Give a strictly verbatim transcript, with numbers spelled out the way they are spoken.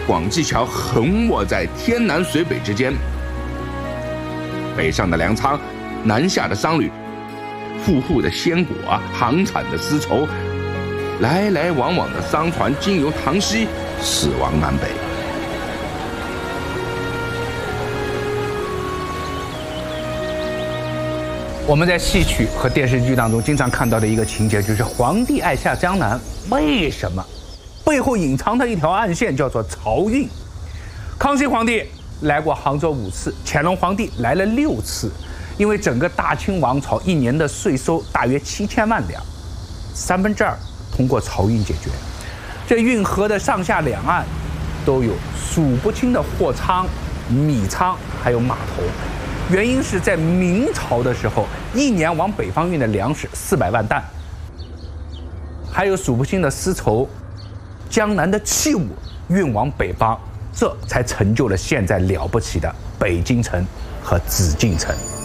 广济桥横卧在天南水北之间，北上的粮仓，南下的商旅，富户的鲜果，行产的丝绸，来来往往的商船经由塘西驶往南北。 我们在戏曲和电视剧当中经常看到的一个情节，就是皇帝爱下江南，为什么？背后隐藏的一条暗线叫做漕运。康熙皇帝来过杭州五次，乾隆皇帝来了六次，因为整个大清王朝一年的税收大约七千万两，三分之二通过漕运解决。这运河的上下两岸都有数不清的货仓、米仓，还有码头。原因是在明朝的时候，一年往北方运的粮食四百万担，还有数不清的丝绸、江南的器物运往北方，这才成就了现在了不起的北京城和紫禁城。